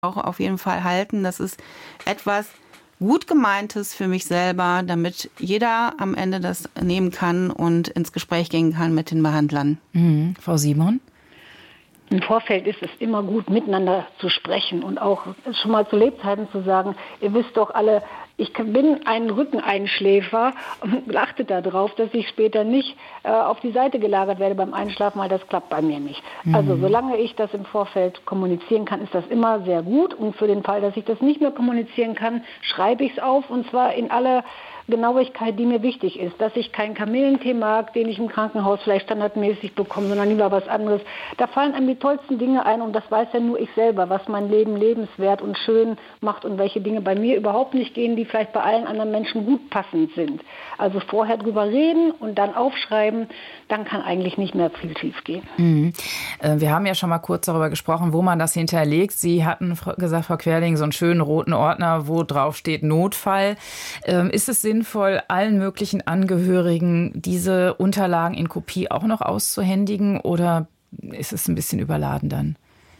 auch auf jeden Fall halten. Das ist etwas gut Gemeintes für mich selber, damit jeder am Ende das nehmen kann und ins Gespräch gehen kann mit den Behandlern. Frau Simon? Im Vorfeld ist es immer gut, miteinander zu sprechen und auch schon mal zu Lebzeiten zu sagen, ihr wisst doch alle, ich bin ein Rückeneinschläfer und achtet darauf, dass ich später nicht auf die Seite gelagert werde beim Einschlafen, weil das klappt bei mir nicht. Also solange ich das im Vorfeld kommunizieren kann, ist das immer sehr gut. Und für den Fall, dass ich das nicht mehr kommunizieren kann, schreibe ich es auf und zwar in aller Genauigkeit, die mir wichtig ist, dass ich keinen Kamillentee mag, den ich im Krankenhaus vielleicht standardmäßig bekomme, sondern lieber was anderes. Da fallen einem die tollsten Dinge ein und das weiß ja nur ich selber, was mein Leben lebenswert und schön macht und welche Dinge bei mir überhaupt nicht gehen, die vielleicht bei allen anderen Menschen gut passend sind. Also vorher drüber reden und dann aufschreiben, dann kann eigentlich nicht mehr viel schief gehen. Wir haben ja schon mal kurz darüber gesprochen, wo man das hinterlegt. Sie hatten gesagt, Frau Querling, so einen schönen roten Ordner, wo drauf steht Notfall. Ist es sinnvoll, allen möglichen Angehörigen diese Unterlagen in Kopie auch noch auszuhändigen oder ist es ein bisschen überladen dann?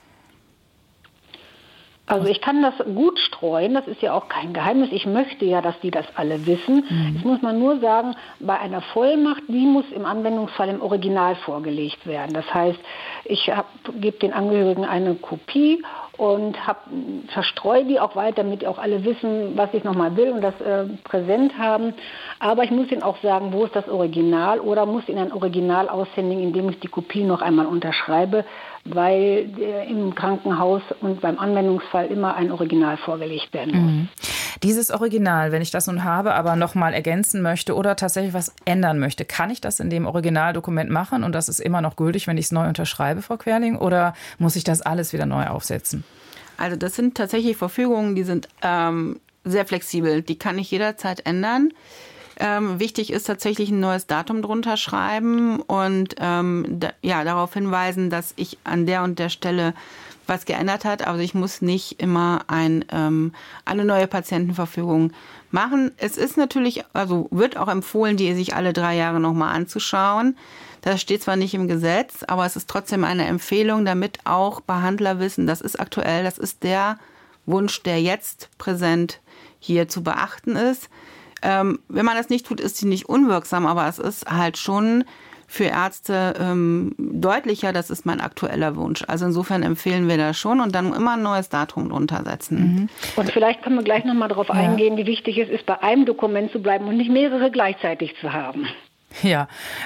Also ich kann das gut streuen, das ist ja auch kein Geheimnis. Ich möchte ja, dass die das alle wissen. Jetzt muss man nur sagen, bei einer Vollmacht, die muss im Anwendungsfall im Original vorgelegt werden. Das heißt, ich gebe den Angehörigen eine Kopie und verstreue die auch weiter, damit auch alle wissen, was ich nochmal will und das präsent haben. Aber ich muss ihnen auch sagen, wo ist das Original oder muss ihnen ein Original aushändigen, indem ich die Kopie noch einmal unterschreibe, weil im Krankenhaus und beim Anwendungsfall immer ein Original vorgelegt werden muss. Dieses Original, wenn ich das nun habe, aber nochmal ergänzen möchte oder tatsächlich was ändern möchte, kann ich das in dem Originaldokument machen und das ist immer noch gültig, wenn ich es neu unterschreibe, Frau Querling, oder muss ich das alles wieder neu aufsetzen? Also das sind tatsächlich Verfügungen, die sind sehr flexibel, die kann ich jederzeit ändern. Wichtig ist tatsächlich ein neues Datum drunter schreiben und darauf hinweisen, dass ich an der und der Stelle was geändert hat. Also ich muss nicht immer eine neue Patientenverfügung machen. Es ist natürlich, also wird auch empfohlen, die sich alle 3 Jahre nochmal anzuschauen. Das steht zwar nicht im Gesetz, aber es ist trotzdem eine Empfehlung, damit auch Behandler wissen, das ist aktuell, das ist der Wunsch, der jetzt präsent hier zu beachten ist. Wenn man das nicht tut, ist sie nicht unwirksam, aber es ist halt schon für Ärzte deutlicher, das ist mein aktueller Wunsch. Also insofern empfehlen wir das schon und dann immer ein neues Datum drunter setzen. Und vielleicht können wir gleich nochmal darauf eingehen, wie wichtig es ist, bei einem Dokument zu bleiben und nicht mehrere gleichzeitig zu haben. Ja,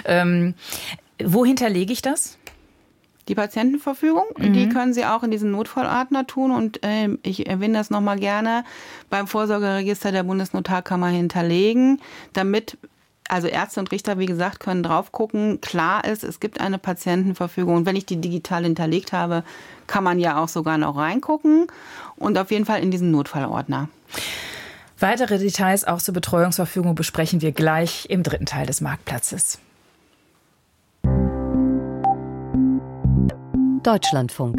wo hinterlege ich das? Die Patientenverfügung, die können Sie auch in diesen Notfallordner tun und ich erwähne das nochmal gerne, beim Vorsorgeregister der Bundesnotarkammer hinterlegen, damit also Ärzte und Richter, wie gesagt, können drauf gucken, klar ist, es gibt eine Patientenverfügung und wenn ich die digital hinterlegt habe, kann man ja auch sogar noch reingucken und auf jeden Fall in diesen Notfallordner. Weitere Details auch zur Betreuungsverfügung besprechen wir gleich im 3. Teil des Marktplatzes. Deutschlandfunk.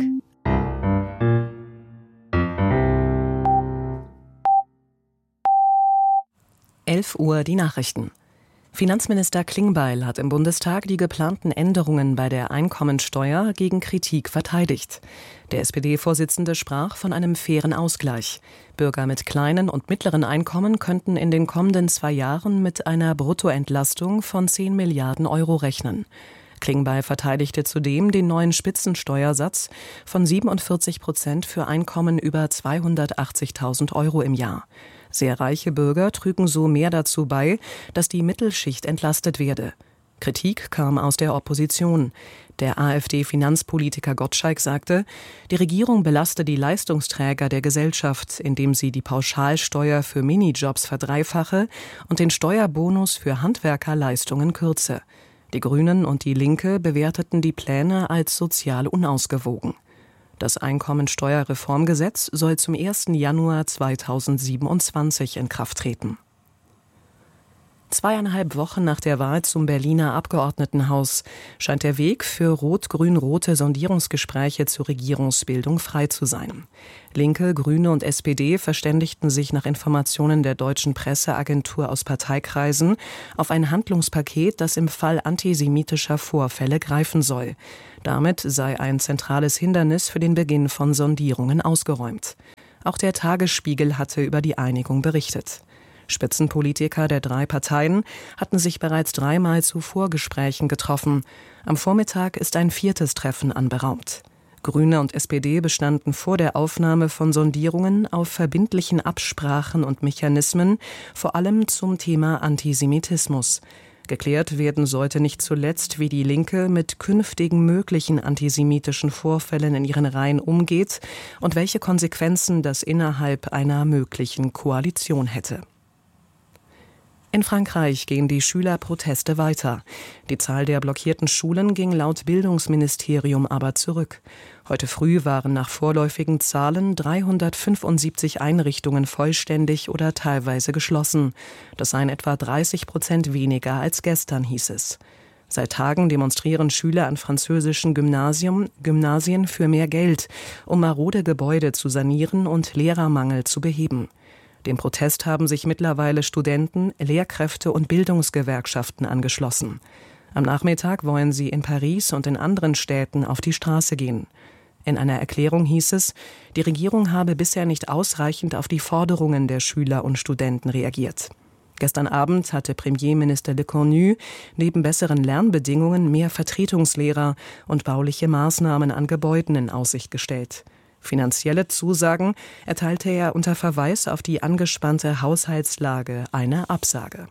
Uhr die Nachrichten. Finanzminister Klingbeil hat im Bundestag die geplanten Änderungen bei der Einkommensteuer gegen Kritik verteidigt. Der SPD-Vorsitzende sprach von einem fairen Ausgleich. Bürger mit kleinen und mittleren Einkommen könnten in den kommenden 2 Jahren mit einer Bruttoentlastung von 10 Milliarden Euro rechnen. Klingbeil verteidigte zudem den neuen Spitzensteuersatz von 47% für Einkommen über 280.000 Euro im Jahr. Sehr reiche Bürger trügen so mehr dazu bei, dass die Mittelschicht entlastet werde. Kritik kam aus der Opposition. Der AfD-Finanzpolitiker Gottschalk sagte, die Regierung belaste die Leistungsträger der Gesellschaft, indem sie die Pauschalsteuer für Minijobs verdreifache und den Steuerbonus für Handwerkerleistungen kürze. Die Grünen und die Linke bewerteten die Pläne als sozial unausgewogen. Das Einkommensteuerreformgesetz soll zum 1. Januar 2027 in Kraft treten. 2,5 Wochen nach der Wahl zum Berliner Abgeordnetenhaus scheint der Weg für rot-grün-rote Sondierungsgespräche zur Regierungsbildung frei zu sein. Linke, Grüne und SPD verständigten sich nach Informationen der deutschen Presseagentur aus Parteikreisen auf ein Handlungspaket, das im Fall antisemitischer Vorfälle greifen soll. Damit sei ein zentrales Hindernis für den Beginn von Sondierungen ausgeräumt. Auch der Tagesspiegel hatte über die Einigung berichtet. Spitzenpolitiker der 3 Parteien hatten sich bereits 3-mal zu Vorgesprächen getroffen. Am Vormittag ist ein 4. Treffen anberaumt. Grüne und SPD bestanden vor der Aufnahme von Sondierungen auf verbindlichen Absprachen und Mechanismen, vor allem zum Thema Antisemitismus. Geklärt werden sollte nicht zuletzt, wie die Linke mit künftigen möglichen antisemitischen Vorfällen in ihren Reihen umgeht und welche Konsequenzen das innerhalb einer möglichen Koalition hätte. In Frankreich gehen die Schülerproteste weiter. Die Zahl der blockierten Schulen ging laut Bildungsministerium aber zurück. Heute früh waren nach vorläufigen Zahlen 375 Einrichtungen vollständig oder teilweise geschlossen. Das seien etwa 30% weniger als gestern, hieß es. Seit Tagen demonstrieren Schüler an französischen Gymnasien für mehr Geld, um marode Gebäude zu sanieren und Lehrermangel zu beheben. Dem Protest haben sich mittlerweile Studenten, Lehrkräfte und Bildungsgewerkschaften angeschlossen. Am Nachmittag wollen sie in Paris und in anderen Städten auf die Straße gehen. In einer Erklärung hieß es, die Regierung habe bisher nicht ausreichend auf die Forderungen der Schüler und Studenten reagiert. Gestern Abend hatte Premierminister Lecornu neben besseren Lernbedingungen mehr Vertretungslehrer und bauliche Maßnahmen an Gebäuden in Aussicht gestellt. Finanzielle Zusagen erteilte er unter Verweis auf die angespannte Haushaltslage eine Absage.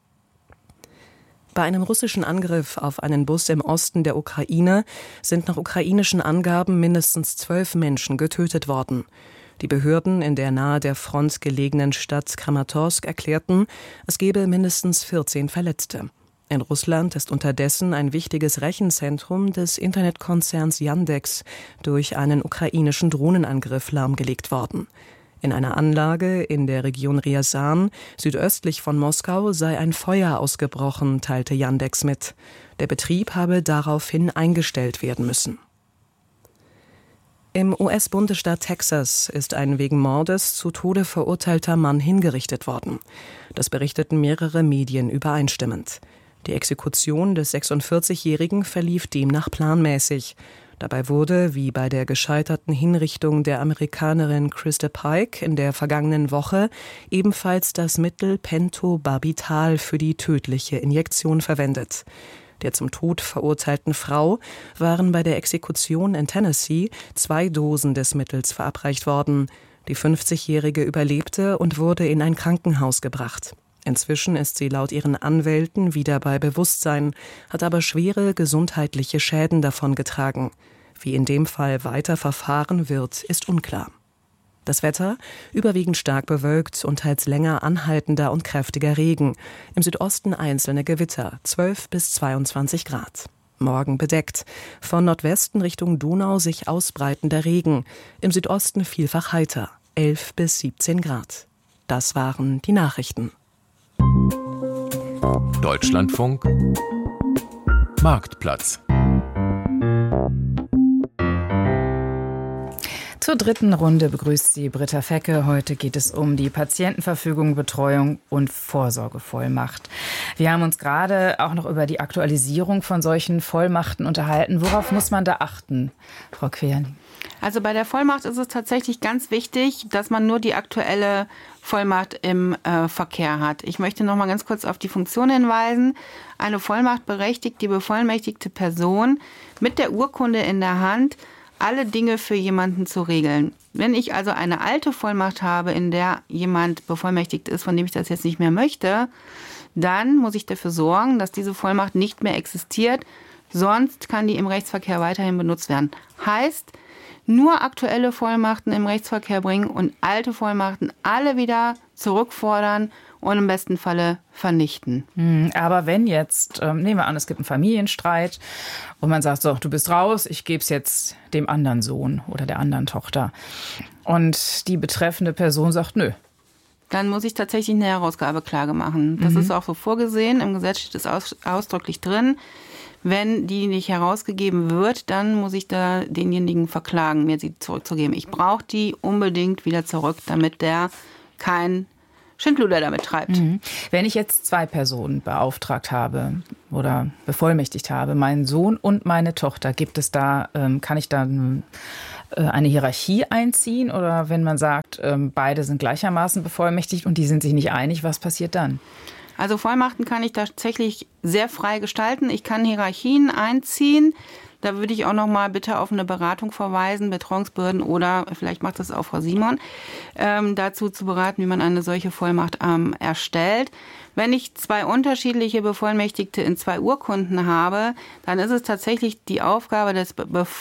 Bei einem russischen Angriff auf einen Bus im Osten der Ukraine sind nach ukrainischen Angaben mindestens 12 Menschen getötet worden. Die Behörden in der nahe der Front gelegenen Stadt Kramatorsk erklärten, es gebe mindestens 14 Verletzte. In Russland ist unterdessen ein wichtiges Rechenzentrum des Internetkonzerns Yandex durch einen ukrainischen Drohnenangriff lahmgelegt worden. In einer Anlage in der Region Ryazan, südöstlich von Moskau, sei ein Feuer ausgebrochen, teilte Yandex mit. Der Betrieb habe daraufhin eingestellt werden müssen. Im US-Bundesstaat Texas ist ein wegen Mordes zu Tode verurteilter Mann hingerichtet worden. Das berichteten mehrere Medien übereinstimmend. Die Exekution des 46-Jährigen verlief demnach planmäßig. Dabei wurde, wie bei der gescheiterten Hinrichtung der Amerikanerin Krista Pike in der vergangenen Woche, ebenfalls das Mittel Pentobarbital für die tödliche Injektion verwendet. Der zum Tod verurteilten Frau waren bei der Exekution in Tennessee 2 Dosen des Mittels verabreicht worden. Die 50-Jährige überlebte und wurde in ein Krankenhaus gebracht. Inzwischen ist sie laut ihren Anwälten wieder bei Bewusstsein, hat aber schwere gesundheitliche Schäden davongetragen. Wie in dem Fall weiter verfahren wird, ist unklar. Das Wetter überwiegend stark bewölkt und teils länger anhaltender und kräftiger Regen. Im Südosten einzelne Gewitter, 12 bis 22 Grad. Morgen bedeckt. Von Nordwesten Richtung Donau sich ausbreitender Regen. Im Südosten vielfach heiter, 11 bis 17 Grad. Das waren die Nachrichten. Deutschlandfunk Marktplatz. Zur dritten Runde begrüßt Sie Britta Fecke. Heute geht es um die Patientenverfügung, Betreuung und Vorsorgevollmacht. Wir haben uns gerade auch noch über die Aktualisierung von solchen Vollmachten unterhalten. Worauf muss man da achten, Frau Querling? Also bei der Vollmacht ist es tatsächlich ganz wichtig, dass man nur die aktuelle Vollmacht im Verkehr hat. Ich möchte noch mal ganz kurz auf die Funktion hinweisen. Eine Vollmacht berechtigt die bevollmächtigte Person mit der Urkunde in der Hand, alle Dinge für jemanden zu regeln. Wenn ich also eine alte Vollmacht habe, in der jemand bevollmächtigt ist, von dem ich das jetzt nicht mehr möchte, dann muss ich dafür sorgen, dass diese Vollmacht nicht mehr existiert. Sonst kann die im Rechtsverkehr weiterhin benutzt werden. Heißt, nur aktuelle Vollmachten im Rechtsverkehr bringen und alte Vollmachten alle wieder zurückfordern und im besten Falle vernichten. Aber wenn jetzt, nehmen wir an, es gibt einen Familienstreit und man sagt, so, du bist raus, ich gebe es jetzt dem anderen Sohn oder der anderen Tochter. Und die betreffende Person sagt, nö. dann muss ich tatsächlich eine Herausgabeklage machen. Das ist auch so vorgesehen, im Gesetz steht es ausdrücklich drin. Wenn die nicht herausgegeben wird, dann muss ich da denjenigen verklagen, mir sie zurückzugeben. Ich brauche die unbedingt wieder zurück, damit der kein Schindluder damit treibt. Wenn ich jetzt 2 Personen beauftragt habe oder bevollmächtigt habe, meinen Sohn und meine Tochter, gibt es da, kann ich da eine Hierarchie einziehen? Oder wenn man sagt, beide sind gleichermaßen bevollmächtigt und die sind sich nicht einig, was passiert dann? Also Vollmachten kann ich tatsächlich sehr frei gestalten. Ich kann Hierarchien einziehen. Da würde ich auch noch mal bitte auf eine Beratung verweisen, Betreuungsbehörden oder vielleicht macht das auch Frau Simon, dazu zu beraten, wie man eine solche Vollmacht erstellt. Wenn ich 2 unterschiedliche Bevollmächtigte in 2 Urkunden habe, dann ist es tatsächlich die Aufgabe des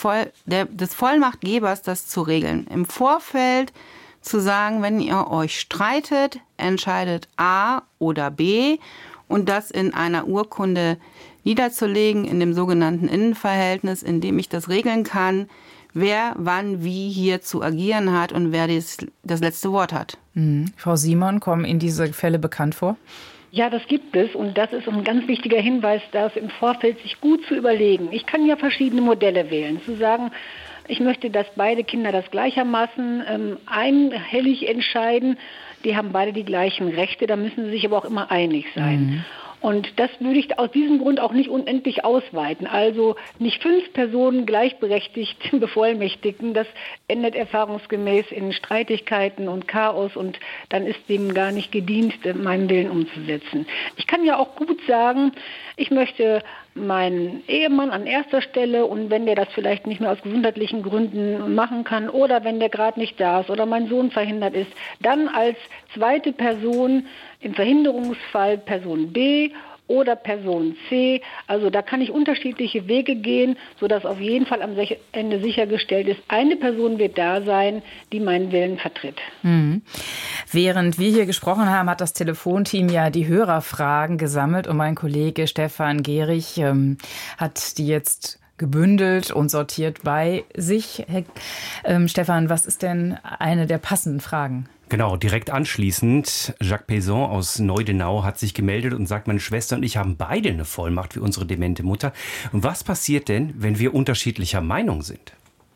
Vollmachtgebers, das zu regeln. Im Vorfeld zu sagen, wenn ihr euch streitet, entscheidet A oder B und das in einer Urkunde niederzulegen, in dem sogenannten Innenverhältnis, in dem ich das regeln kann, wer wann wie hier zu agieren hat und wer das letzte Wort hat. Frau Simon, kommen Ihnen diese Fälle bekannt vor? Ja, das gibt es und das ist ein ganz wichtiger Hinweis, das im Vorfeld sich gut zu überlegen. Ich kann ja verschiedene Modelle wählen, zu sagen, ich möchte, dass beide Kinder das gleichermaßen einhellig entscheiden. Die haben beide die gleichen Rechte, da müssen sie sich aber auch immer einig sein. Und das würde ich aus diesem Grund auch nicht unendlich ausweiten. Also nicht 5 Personen gleichberechtigt bevollmächtigen. Das endet erfahrungsgemäß in Streitigkeiten und Chaos und dann ist dem gar nicht gedient, meinen Willen umzusetzen. Ich kann ja auch gut sagen, ich möchte meinen Ehemann an erster Stelle und wenn der das vielleicht nicht mehr aus gesundheitlichen Gründen machen kann oder wenn der gerade nicht da ist oder mein Sohn verhindert ist, dann als zweite Person im Verhinderungsfall Person B oder Person C. Also da kann ich unterschiedliche Wege gehen, sodass auf jeden Fall am Ende sichergestellt ist, eine Person wird da sein, die meinen Willen vertritt. Während wir hier gesprochen haben, hat das Telefonteam ja die Hörerfragen gesammelt und mein Kollege Stefan Gehrig hat die jetzt gebündelt und sortiert bei sich. Stefan, was ist denn eine der passenden Fragen? Genau, direkt anschließend, Jacques Payson aus Neudenau hat sich gemeldet und sagt, meine Schwester und ich haben beide eine Vollmacht für unsere demente Mutter. Und was passiert denn, wenn wir unterschiedlicher Meinung sind?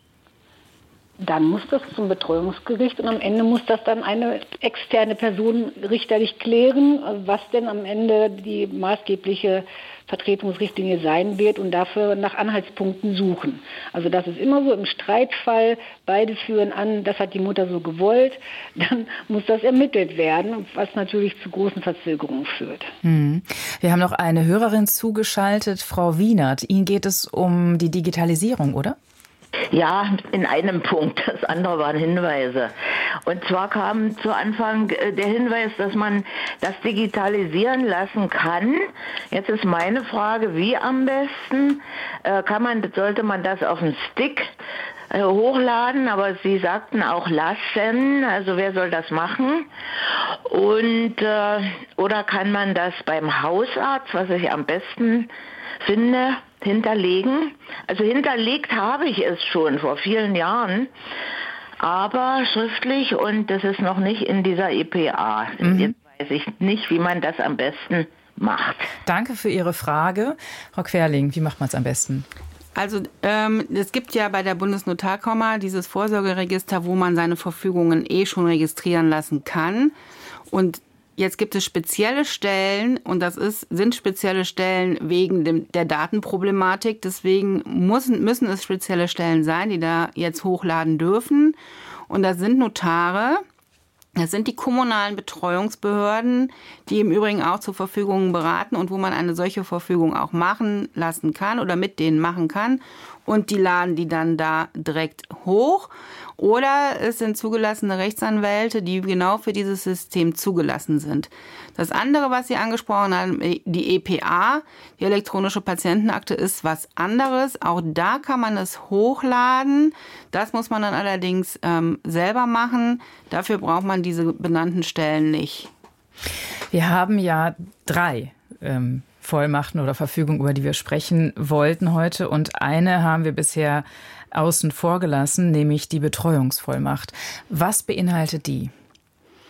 Dann muss das zum Betreuungsgericht und am Ende muss das dann eine externe Person richterlich klären, was denn am Ende die maßgebliche Vertretungsrichtlinie sein wird und dafür nach Anhaltspunkten suchen. Also das ist immer so im Streitfall, beide führen an, das hat die Mutter so gewollt, dann muss das ermittelt werden, was natürlich zu großen Verzögerungen führt. Wir haben noch eine Hörerin zugeschaltet, Frau Wienert. Ihnen geht es um die Digitalisierung, oder? Ja, in einem Punkt. Das andere waren Hinweise. Und zwar kam zu Anfang der Hinweis, dass man das digitalisieren lassen kann. Jetzt ist meine Frage, wie am besten? Sollte man das auf einen Stick hochladen? Aber Sie sagten auch lassen. Also wer soll das machen? Und oder kann man das beim Hausarzt, was ich am besten finde, hinterlegen? Also hinterlegt habe ich es schon vor vielen Jahren, aber schriftlich und das ist noch nicht in dieser EPA. Jetzt weiß ich nicht, wie man das am besten macht. Danke für Ihre Frage. Frau Querling, wie macht man es am besten? Also es gibt ja bei der Bundesnotarkammer dieses Vorsorgeregister, wo man seine Verfügungen schon registrieren lassen kann. Und jetzt gibt es spezielle Stellen und sind spezielle Stellen wegen der Datenproblematik. Deswegen müssen es spezielle Stellen sein, die da jetzt hochladen dürfen. Und das sind Notare, das sind die kommunalen Betreuungsbehörden, die im Übrigen auch zur Verfügung beraten und wo man eine solche Verfügung auch machen lassen kann oder mit denen machen kann. Und die laden die dann da direkt hoch. Oder es sind zugelassene Rechtsanwälte, die genau für dieses System zugelassen sind. Das andere, was Sie angesprochen haben, die EPA, die elektronische Patientenakte, ist was anderes. Auch da kann man es hochladen. Das muss man dann allerdings selber machen. Dafür braucht man diese benannten Stellen nicht. Wir haben ja 3 Vollmachten oder Verfügungen, über die wir sprechen wollten heute. Und eine haben wir bisher außen vor gelassen, nämlich die Betreuungsvollmacht. Was beinhaltet die?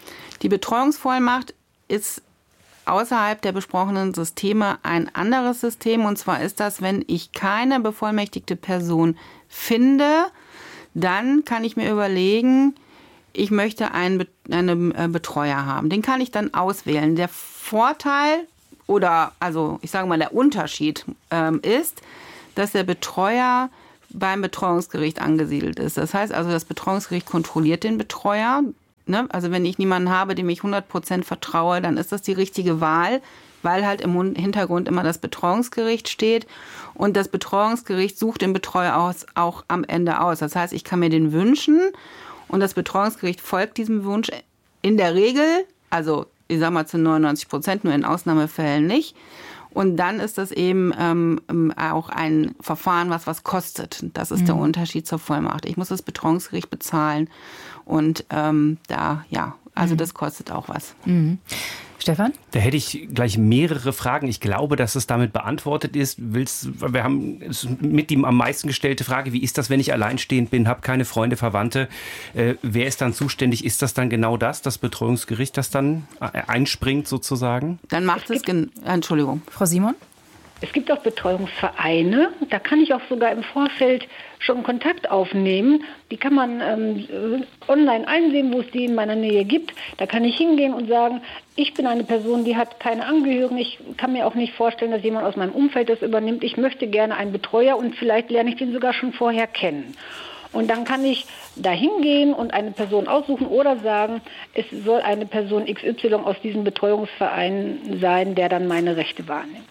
Die Betreuungsvollmacht ist außerhalb der besprochenen Systeme ein anderes System. Und zwar ist das, wenn ich keine bevollmächtigte Person finde, dann kann ich mir überlegen, ich möchte einen Betreuer haben. Den kann ich dann auswählen. Der Vorteil oder, also ich sage mal, der Unterschied ist, dass der Betreuer beim Betreuungsgericht angesiedelt ist. Das heißt also, das Betreuungsgericht kontrolliert den Betreuer. Ne? Also wenn ich niemanden habe, dem ich 100% vertraue, dann ist das die richtige Wahl, weil halt im Hintergrund immer das Betreuungsgericht steht. Und das Betreuungsgericht sucht den Betreuer auch am Ende aus. Das heißt, ich kann mir den wünschen und das Betreuungsgericht folgt diesem Wunsch in der Regel, also ich sag mal zu 99%, nur in Ausnahmefällen nicht. Und dann ist das eben auch ein Verfahren, was kostet. Das ist der Unterschied zur Vollmacht. Ich muss das Betreuungsgericht bezahlen und das kostet auch was. Mhm. Stefan? Da hätte ich gleich mehrere Fragen. Ich glaube, dass es damit beantwortet ist. Wir haben mit die am meisten gestellte Frage, wie ist das, wenn ich alleinstehend bin, habe keine Freunde, Verwandte? Wer ist dann zuständig? Ist das dann genau das Betreuungsgericht, das dann einspringt sozusagen? Dann macht es, Entschuldigung. Frau Simon? Es gibt auch Betreuungsvereine, da kann ich auch sogar im Vorfeld schon Kontakt aufnehmen. Die kann man online einsehen, wo es die in meiner Nähe gibt. Da kann ich hingehen und sagen, ich bin eine Person, die hat keine Angehörigen. Ich kann mir auch nicht vorstellen, dass jemand aus meinem Umfeld das übernimmt. Ich möchte gerne einen Betreuer und vielleicht lerne ich den sogar schon vorher kennen. Und dann kann ich da hingehen und eine Person aussuchen oder sagen, es soll eine Person XY aus diesem Betreuungsverein sein, der dann meine Rechte wahrnimmt.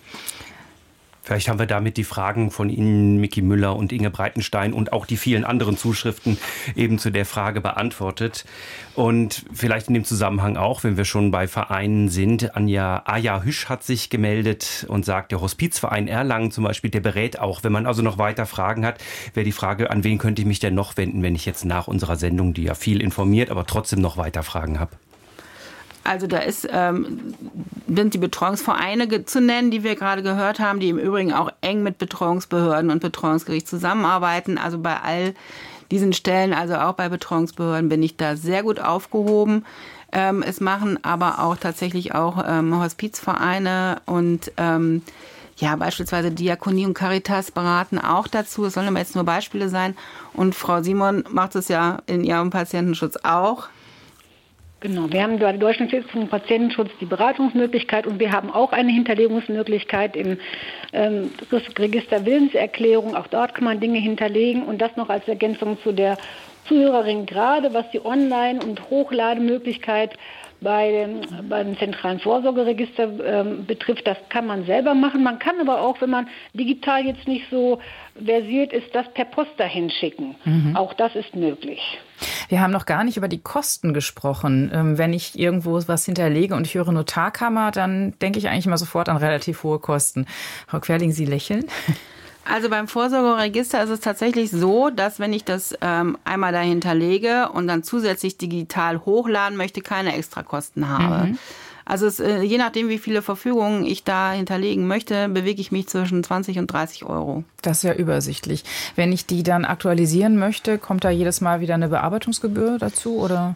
Vielleicht haben wir damit die Fragen von Ihnen, Miki Müller und Inge Breitenstein und auch die vielen anderen Zuschriften eben zu der Frage beantwortet. Und vielleicht in dem Zusammenhang auch, wenn wir schon bei Vereinen sind, Aja Hüsch hat sich gemeldet und sagt, der Hospizverein Erlangen zum Beispiel, der berät auch, wenn man also noch weiter Fragen hat, wäre die Frage, an wen könnte ich mich denn noch wenden, wenn ich jetzt nach unserer Sendung, die ja viel informiert, aber trotzdem noch weiter Fragen habe. Also da sind die Betreuungsvereine zu nennen, die wir gerade gehört haben, die im Übrigen auch eng mit Betreuungsbehörden und Betreuungsgericht zusammenarbeiten. Also bei all diesen Stellen, also auch bei Betreuungsbehörden, bin ich da sehr gut aufgehoben. Es machen aber auch tatsächlich auch Hospizvereine und beispielsweise Diakonie und Caritas beraten auch dazu. Es sollen aber jetzt nur Beispiele sein. Und Frau Simon macht es ja in ihrem Patientenschutz auch. Genau, wir haben bei der Deutschen Stiftung Patientenschutz die Beratungsmöglichkeit und wir haben auch eine Hinterlegungsmöglichkeit im Register Willenserklärung. Auch dort kann man Dinge hinterlegen und das noch als Ergänzung zu der Zuhörerin gerade, was die Online- und Hochlademöglichkeit beim zentralen Vorsorgeregister betrifft, das kann man selber machen. Man kann aber auch, wenn man digital jetzt nicht so versiert ist, das per Post dahin schicken. Auch das ist möglich. Wir haben noch gar nicht über die Kosten gesprochen. Wenn ich irgendwo was hinterlege und ich höre Notarkammer, dann denke ich eigentlich immer sofort an relativ hohe Kosten. Frau Querling, Sie lächeln. Also beim Vorsorgeregister ist es tatsächlich so, dass wenn ich das einmal dahinter lege und dann zusätzlich digital hochladen möchte, keine Extrakosten habe. Also je nachdem, wie viele Verfügungen ich da hinterlegen möchte, bewege ich mich zwischen 20 und 30 Euro. Das ist ja übersichtlich. Wenn ich die dann aktualisieren möchte, kommt da jedes Mal wieder eine Bearbeitungsgebühr dazu, oder?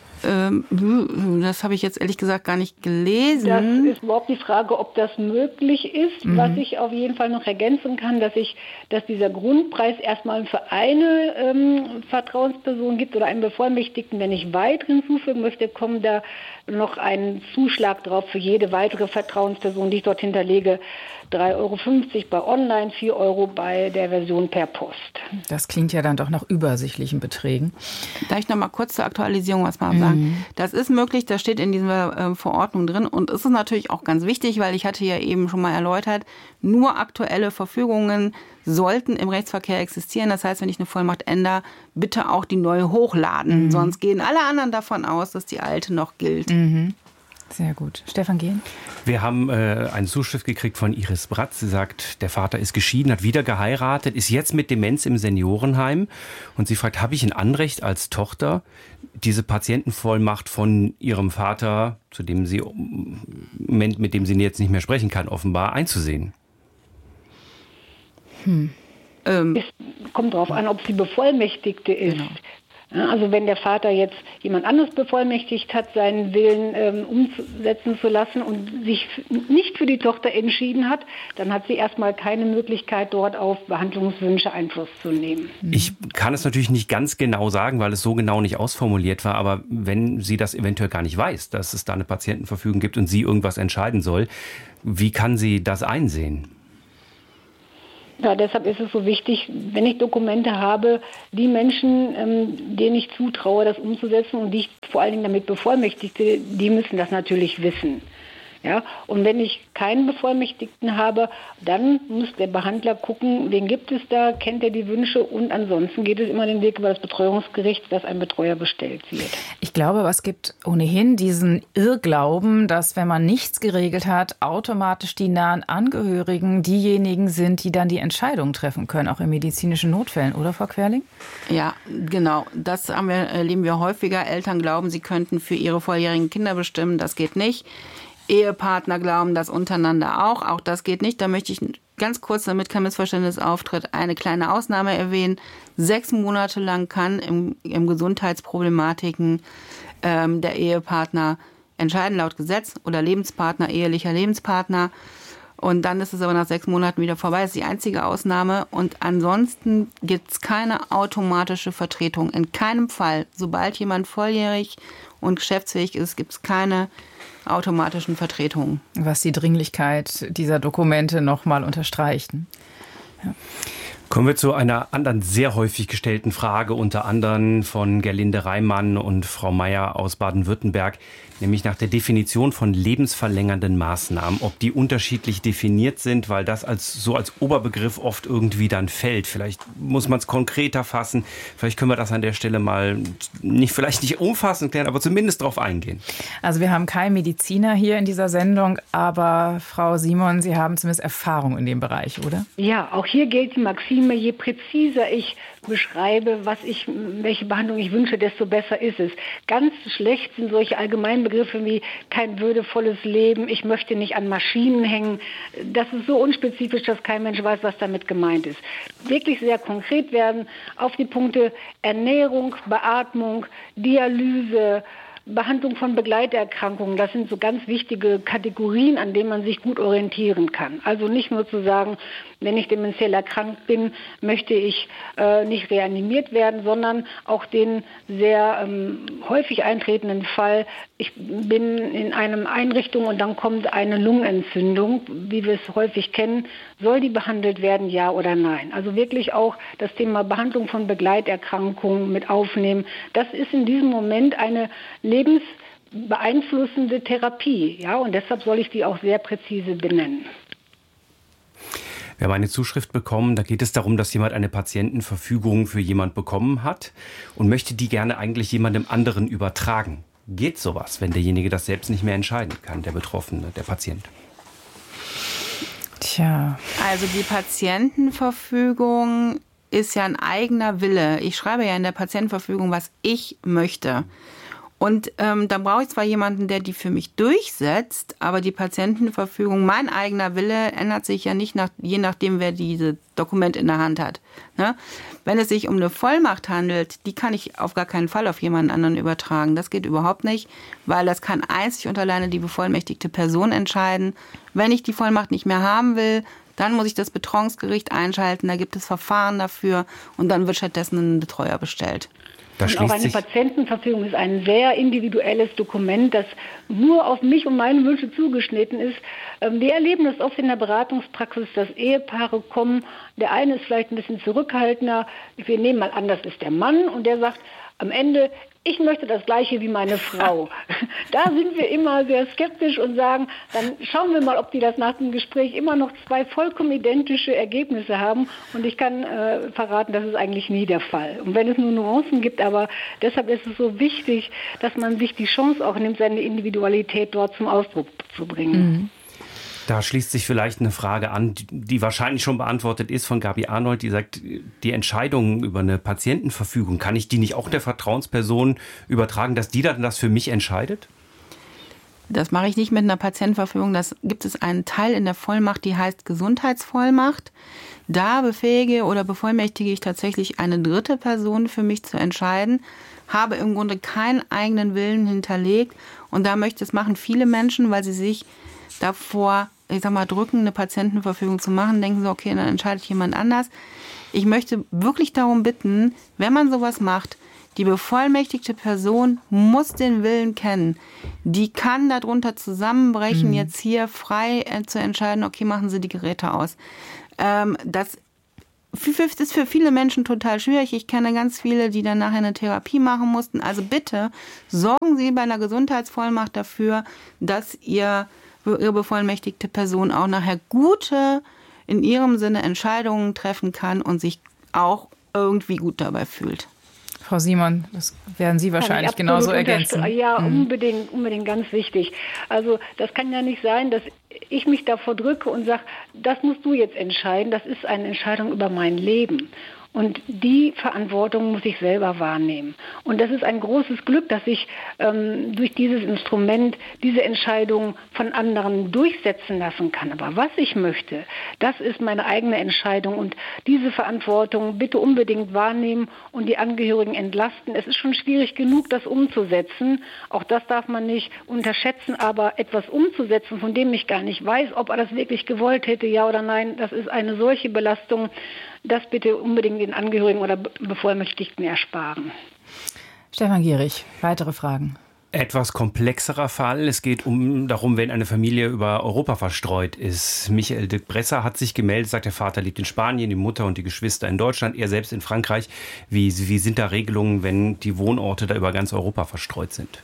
Das habe ich jetzt ehrlich gesagt gar nicht gelesen. Das ist überhaupt die Frage, ob das möglich ist. Was ich auf jeden Fall noch ergänzen kann, dass dieser Grundpreis erstmal für eine Vertrauensperson gibt oder einen Bevollmächtigten. Wenn ich weitere hinzufügen möchte, kommt da noch ein Zuschlag drauf für jede weitere Vertrauensperson, die ich dort hinterlege. 3,50 Euro bei Online, 4 Euro bei der Version per Post. Das klingt ja dann doch nach übersichtlichen Beträgen. Darf ich noch mal kurz zur Aktualisierung was mal sagen? Das ist möglich, das steht in dieser Verordnung drin und es ist natürlich auch ganz wichtig, weil ich hatte ja eben schon mal erläutert, nur aktuelle Verfügungen sollten im Rechtsverkehr existieren. Das heißt, wenn ich eine Vollmacht ändere, bitte auch die neue hochladen. Sonst gehen alle anderen davon aus, dass die alte noch gilt. Sehr gut. Stefan Gehlen? Wir haben eine Zuschrift gekriegt von Iris Bratz. Sie sagt, der Vater ist geschieden, hat wieder geheiratet, ist jetzt mit Demenz im Seniorenheim. Und sie fragt, habe ich ein Anrecht als Tochter, diese Patientenvollmacht von ihrem Vater, mit dem sie jetzt nicht mehr sprechen kann, offenbar einzusehen? Es kommt darauf an, ob sie Bevollmächtigte ist. Genau. Ja, also wenn der Vater jetzt jemand anderes bevollmächtigt hat, seinen Willen umsetzen zu lassen und sich nicht für die Tochter entschieden hat, dann hat sie erstmal keine Möglichkeit, dort auf Behandlungswünsche Einfluss zu nehmen. Ich kann es natürlich nicht ganz genau sagen, weil es so genau nicht ausformuliert war, aber wenn sie das eventuell gar nicht weiß, dass es da eine Patientenverfügung gibt und sie irgendwas entscheiden soll, wie kann sie das einsehen? Ja, deshalb ist es so wichtig, wenn ich Dokumente habe, die Menschen, denen ich zutraue, das umzusetzen und die ich vor allen Dingen damit bevollmächtigte, die müssen das natürlich wissen. Ja, und wenn ich keinen Bevollmächtigten habe, dann muss der Behandler gucken, wen gibt es da, kennt er die Wünsche, und ansonsten geht es immer den Weg über das Betreuungsgericht, dass ein Betreuer bestellt wird. Ich glaube, aber es gibt ohnehin diesen Irrglauben, dass, wenn man nichts geregelt hat, automatisch die nahen Angehörigen diejenigen sind, die dann die Entscheidung treffen können, auch in medizinischen Notfällen, oder Frau Querling? Ja, genau. Das erleben wir häufiger. Eltern glauben, sie könnten für ihre volljährigen Kinder bestimmen. Das geht nicht. Ehepartner glauben das untereinander auch. Auch das geht nicht. Da möchte ich ganz kurz, damit kein Missverständnis auftritt, eine kleine Ausnahme erwähnen. 6 Monate lang kann im Gesundheitsproblematiken der Ehepartner entscheiden, laut Gesetz, oder Lebenspartner, ehelicher Lebenspartner. Und dann ist es aber nach 6 Monaten wieder vorbei. Das ist die einzige Ausnahme. Und ansonsten gibt es keine automatische Vertretung. In keinem Fall. Sobald jemand volljährig und geschäftsfähig ist, gibt es keine automatischen Vertretungen. Was die Dringlichkeit dieser Dokumente nochmal unterstreicht. Ja. Kommen wir zu einer anderen sehr häufig gestellten Frage, unter anderem von Gerlinde Reimann und Frau Meier aus Baden-Württemberg, nämlich nach der Definition von lebensverlängernden Maßnahmen, ob die unterschiedlich definiert sind, weil das als Oberbegriff oft irgendwie dann fällt. Vielleicht muss man es konkreter fassen. Vielleicht können wir das an der Stelle mal vielleicht nicht umfassend klären, aber zumindest darauf eingehen. Also wir haben keinen Mediziner hier in dieser Sendung, aber Frau Simon, Sie haben zumindest Erfahrung in dem Bereich, oder? Ja, auch hier gilt die Maxime, je präziser ich beschreibe, welche Behandlung ich wünsche, desto besser ist es. Ganz schlecht sind solche allgemeinen Begriffe wie kein würdevolles Leben, ich möchte nicht an Maschinen hängen. Das ist so unspezifisch, dass kein Mensch weiß, was damit gemeint ist. Wirklich sehr konkret werden auf die Punkte Ernährung, Beatmung, Dialyse, Behandlung von Begleiterkrankungen, das sind so ganz wichtige Kategorien, an denen man sich gut orientieren kann. Also nicht nur zu sagen, wenn ich dementiell erkrankt bin, möchte ich nicht reanimiert werden, sondern auch den sehr häufig eintretenden Fall, ich bin in einer Einrichtung und dann kommt eine Lungenentzündung, wie wir es häufig kennen, soll die behandelt werden, ja oder nein? Also wirklich auch das Thema Behandlung von Begleiterkrankungen mit aufnehmen. Das ist in diesem Moment eine lebensbeeinflussende Therapie, ja, und deshalb soll ich die auch sehr präzise benennen. Wir haben eine Zuschrift bekommen, da geht es darum, dass jemand eine Patientenverfügung für jemand bekommen hat und möchte die gerne eigentlich jemandem anderen übertragen. Geht sowas, wenn derjenige das selbst nicht mehr entscheiden kann, der Betroffene, der Patient? Tja. Also die Patientenverfügung ist ja ein eigener Wille. Ich schreibe ja in der Patientenverfügung, was ich möchte. Und dann brauche ich zwar jemanden, der die für mich durchsetzt, aber die Patientenverfügung, mein eigener Wille, ändert sich ja nicht je nachdem, wer dieses Dokument in der Hand hat. Ne? Wenn es sich um eine Vollmacht handelt, die kann ich auf gar keinen Fall auf jemanden anderen übertragen. Das geht überhaupt nicht, weil das kann einzig und alleine die bevollmächtigte Person entscheiden. Wenn ich die Vollmacht nicht mehr haben will, dann muss ich das Betreuungsgericht einschalten, da gibt es Verfahren dafür und dann wird stattdessen ein Betreuer bestellt. Und auch eine Patientenverfügung ist ein sehr individuelles Dokument, das nur auf mich und meine Wünsche zugeschnitten ist. Wir erleben das oft in der Beratungspraxis, dass Ehepaare kommen. Der eine ist vielleicht ein bisschen zurückhaltender. Wir nehmen mal an, das ist der Mann und der sagt am Ende, ich möchte das Gleiche wie meine Frau. Da sind wir immer sehr skeptisch und sagen, dann schauen wir mal, ob die das nach dem Gespräch immer noch 2 vollkommen identische Ergebnisse haben. Und ich kann verraten, das ist eigentlich nie der Fall. Und wenn es nur Nuancen gibt, aber deshalb ist es so wichtig, dass man sich die Chance auch nimmt, seine Individualität dort zum Ausdruck zu bringen. Mhm. Da schließt sich vielleicht eine Frage an, die wahrscheinlich schon beantwortet ist von Gabi Arnold, die sagt, die Entscheidung über eine Patientenverfügung, kann ich die nicht auch der Vertrauensperson übertragen, dass die dann das für mich entscheidet? Das mache ich nicht mit einer Patientenverfügung. Das gibt es einen Teil in der Vollmacht, die heißt Gesundheitsvollmacht. Da befähige oder bevollmächtige ich tatsächlich eine dritte Person für mich zu entscheiden, habe im Grunde keinen eigenen Willen hinterlegt. Und das machen viele Menschen, weil sie sich davor, drücken, eine Patientenverfügung zu machen, denken so, okay, dann entscheidet jemand anders. Ich möchte wirklich darum bitten, wenn man sowas macht, die bevollmächtigte Person muss den Willen kennen. Die kann darunter zusammenbrechen, jetzt hier frei zu entscheiden, okay, machen Sie die Geräte aus. Das ist für viele Menschen total schwierig. Ich kenne ganz viele, die dann nachher eine Therapie machen mussten. Also bitte sorgen Sie bei einer Gesundheitsvollmacht dafür, dass Ihre bevollmächtigte Person auch nachher gute, in ihrem Sinne Entscheidungen treffen kann und sich auch irgendwie gut dabei fühlt. Frau Simon, das werden Sie wahrscheinlich genauso ergänzen. Ja, unbedingt ganz wichtig. Also das kann ja nicht sein, dass ich mich davor drücke und sage, das musst du jetzt entscheiden, das ist eine Entscheidung über mein Leben. Und die Verantwortung muss ich selber wahrnehmen. Und das ist ein großes Glück, dass ich durch dieses Instrument diese Entscheidung von anderen durchsetzen lassen kann. Aber was ich möchte, das ist meine eigene Entscheidung. Und diese Verantwortung bitte unbedingt wahrnehmen und die Angehörigen entlasten. Es ist schon schwierig genug, das umzusetzen. Auch das darf man nicht unterschätzen. Aber etwas umzusetzen, von dem ich gar nicht weiß, ob er das wirklich gewollt hätte, ja oder nein, das ist eine solche Belastung. Das bitte unbedingt den Angehörigen oder Bevollmächtigten ersparen. Stefan Gierig, weitere Fragen? Etwas komplexerer Fall. Es geht darum, wenn eine Familie über Europa verstreut ist. Michael de Bresser hat sich gemeldet, sagt, der Vater lebt in Spanien, die Mutter und die Geschwister in Deutschland, er selbst in Frankreich. Wie sind da Regelungen, wenn die Wohnorte da über ganz Europa verstreut sind?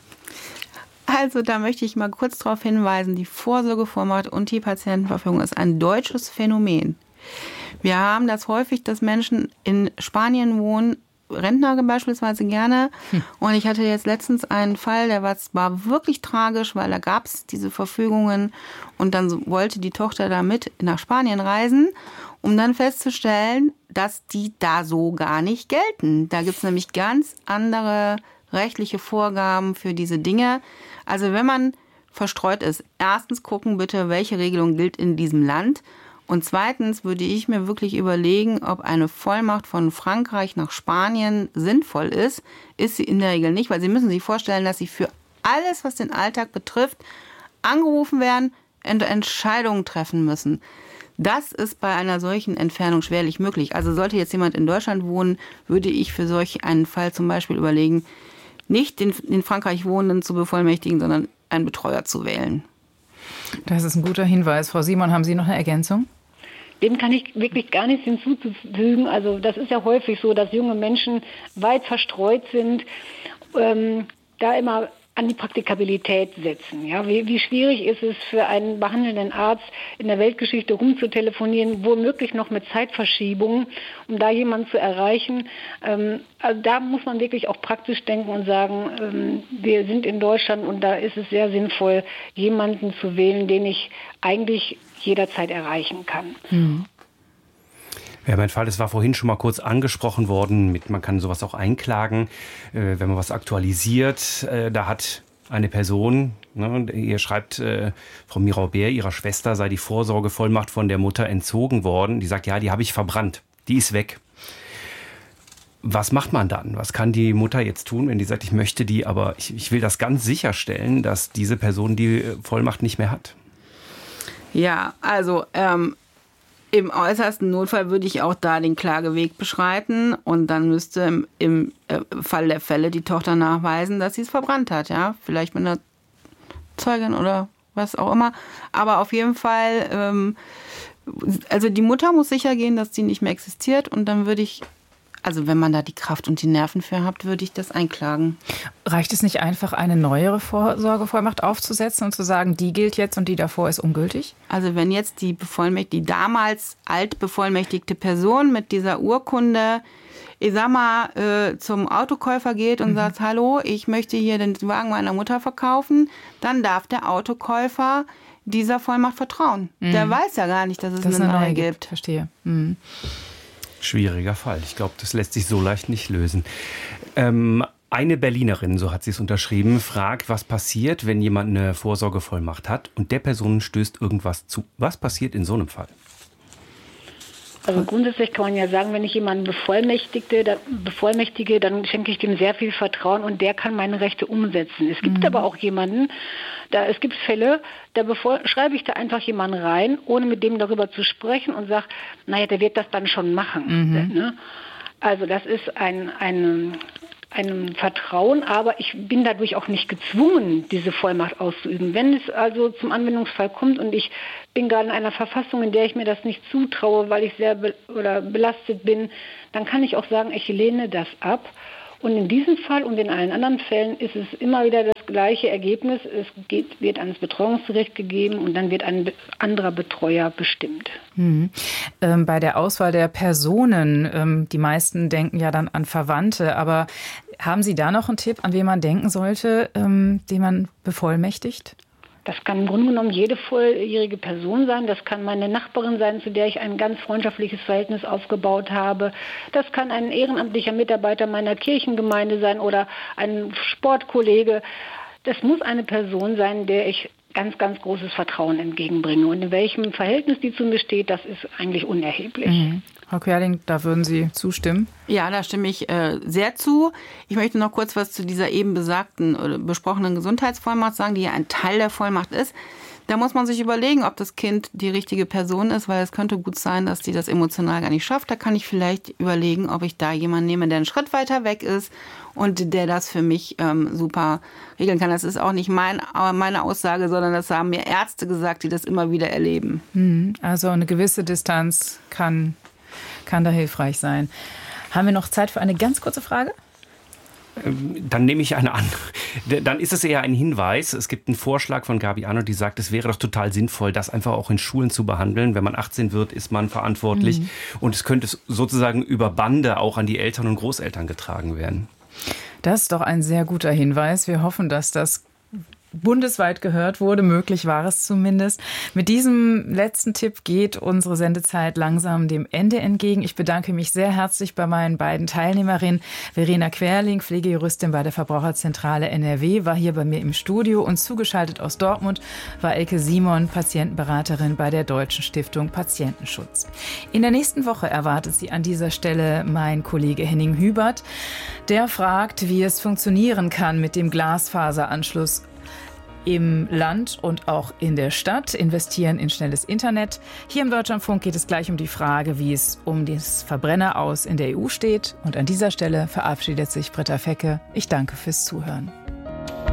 Also da möchte ich mal kurz darauf hinweisen, die Vorsorgevollmacht und die Patientenverfügung ist ein deutsches Phänomen. Wir haben das häufig, dass Menschen in Spanien wohnen, Rentner beispielsweise gerne. Und ich hatte jetzt letztens einen Fall, der war wirklich tragisch, weil da gab es diese Verfügungen und dann wollte die Tochter da mit nach Spanien reisen, um dann festzustellen, dass die da so gar nicht gelten. Da gibt es nämlich ganz andere rechtliche Vorgaben für diese Dinge. Also wenn man verstreut ist, erstens gucken bitte, welche Regelung gilt in diesem Land. Und zweitens würde ich mir wirklich überlegen, ob eine Vollmacht von Frankreich nach Spanien sinnvoll ist. Ist sie in der Regel nicht, weil Sie müssen sich vorstellen, dass Sie für alles, was den Alltag betrifft, angerufen werden und Entscheidungen treffen müssen. Das ist bei einer solchen Entfernung schwerlich möglich. Also sollte jetzt jemand in Deutschland wohnen, würde ich für solch einen Fall zum Beispiel überlegen, nicht den in Frankreich Wohnenden zu bevollmächtigen, sondern einen Betreuer zu wählen. Das ist ein guter Hinweis. Frau Simon, haben Sie noch eine Ergänzung? Dem kann ich wirklich gar nichts hinzufügen. Also das ist ja häufig so, dass junge Menschen weit verstreut sind, da immer an die Praktikabilität setzen. Ja, wie schwierig ist es für einen behandelnden Arzt in der Weltgeschichte rumzutelefonieren, womöglich noch mit Zeitverschiebungen, um da jemanden zu erreichen. Also da muss man wirklich auch praktisch denken und sagen, wir sind in Deutschland und da ist es sehr sinnvoll, jemanden zu wählen, den ich eigentlich jederzeit erreichen kann. Ja, mein Fall, das war vorhin schon mal kurz angesprochen worden, man kann sowas auch einklagen, wenn man was aktualisiert. Da hat eine Person, ihr schreibt, Frau Miraubert, ihrer Schwester sei die Vorsorgevollmacht von der Mutter entzogen worden. Die sagt, ja, die habe ich verbrannt, die ist weg. Was macht man dann? Was kann die Mutter jetzt tun, wenn die sagt, ich möchte die, aber ich will das ganz sicherstellen, dass diese Person die Vollmacht nicht mehr hat? Ja, also im äußersten Notfall würde ich auch da den Klageweg beschreiten und dann müsste im Fall der Fälle die Tochter nachweisen, dass sie es verbrannt hat. Ja, vielleicht mit einer Zeugin oder was auch immer. Aber auf jeden Fall, also die Mutter muss sicher gehen, dass sie nicht mehr existiert und dann würde ich, also wenn man da die Kraft und die Nerven für hat, würde ich das einklagen. Reicht es nicht einfach, eine neuere Vorsorgevollmacht aufzusetzen und zu sagen, die gilt jetzt und die davor ist ungültig? Also wenn jetzt die damals altbevollmächtigte Person mit dieser Urkunde, ich sag mal, zum Autokäufer geht und sagt, hallo, ich möchte hier den Wagen meiner Mutter verkaufen, dann darf der Autokäufer dieser Vollmacht vertrauen. Der weiß ja gar nicht, dass es eine neue gibt. Verstehe. Schwieriger Fall. Ich glaube, das lässt sich so leicht nicht lösen. Eine Berlinerin, so hat sie es unterschrieben, fragt, was passiert, wenn jemand eine Vorsorgevollmacht hat und der Person stößt irgendwas zu. Was passiert in so einem Fall? Also grundsätzlich kann man ja sagen, wenn ich jemanden bevollmächtige, dann schenke ich dem sehr viel Vertrauen und der kann meine Rechte umsetzen. Es gibt aber auch jemanden, es gibt Fälle, da schreibe ich da einfach jemanden rein, ohne mit dem darüber zu sprechen und sage, naja, der wird das dann schon machen. Ne? Also das ist ein Vertrauen, aber ich bin dadurch auch nicht gezwungen, diese Vollmacht auszuüben. Wenn es also zum Anwendungsfall kommt und ich bin gerade in einer Verfassung, in der ich mir das nicht zutraue, weil ich sehr belastet bin, dann kann ich auch sagen, ich lehne das ab. Und in diesem Fall und in allen anderen Fällen ist es immer wieder das gleiche Ergebnis. Es wird ans Betreuungsgericht gegeben und dann wird ein anderer Betreuer bestimmt. Bei der Auswahl der Personen, die meisten denken ja dann an Verwandte, aber haben Sie da noch einen Tipp, an wen man denken sollte, den man bevollmächtigt? Das kann im Grunde genommen jede volljährige Person sein. Das kann meine Nachbarin sein, zu der ich ein ganz freundschaftliches Verhältnis aufgebaut habe. Das kann ein ehrenamtlicher Mitarbeiter meiner Kirchengemeinde sein oder ein Sportkollege. Das muss eine Person sein, der ich ganz, ganz großes Vertrauen entgegenbringe. Und in welchem Verhältnis die zu mir steht, das ist eigentlich unerheblich. Frau Querling, da würden Sie zustimmen? Ja, da stimme ich sehr zu. Ich möchte noch kurz was zu dieser eben besagten oder besprochenen Gesundheitsvollmacht sagen, die ja ein Teil der Vollmacht ist. Da muss man sich überlegen, ob das Kind die richtige Person ist, weil es könnte gut sein, dass die das emotional gar nicht schafft. Da kann ich vielleicht überlegen, ob ich da jemanden nehme, der einen Schritt weiter weg ist und der das für mich super regeln kann. Das ist auch nicht meine Aussage, sondern das haben mir Ärzte gesagt, die das immer wieder erleben. Also eine gewisse Distanz kann da hilfreich sein. Haben wir noch Zeit für eine ganz kurze Frage? Dann nehme ich eine an. Dann ist es eher ein Hinweis. Es gibt einen Vorschlag von Gabi Arnold, die sagt, es wäre doch total sinnvoll, das einfach auch in Schulen zu behandeln. Wenn man 18 wird, ist man verantwortlich. Und es könnte sozusagen über Bande auch an die Eltern und Großeltern getragen werden. Das ist doch ein sehr guter Hinweis. Wir hoffen, dass das bundesweit gehört wurde, möglich war es zumindest. Mit diesem letzten Tipp geht unsere Sendezeit langsam dem Ende entgegen. Ich bedanke mich sehr herzlich bei meinen beiden Teilnehmerinnen. Verena Querling, Pflegejuristin bei der Verbraucherzentrale NRW, war hier bei mir im Studio und zugeschaltet aus Dortmund war Elke Simon, Patientenberaterin bei der Deutschen Stiftung Patientenschutz. In der nächsten Woche erwartet Sie an dieser Stelle mein Kollege Henning Hübert. Der fragt, wie es funktionieren kann mit dem Glasfaseranschluss im Land und auch in der Stadt, investieren in schnelles Internet. Hier im Deutschlandfunk geht es gleich um die Frage, wie es um das Verbrenneraus in der EU steht. Und an dieser Stelle verabschiedet sich Britta Fecke. Ich danke fürs Zuhören.